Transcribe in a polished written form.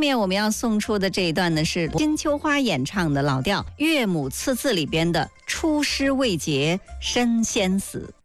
面我们要送出的这一段呢，是金秋花演唱的老调《岳母刺字》里边的“出师未捷身先死”。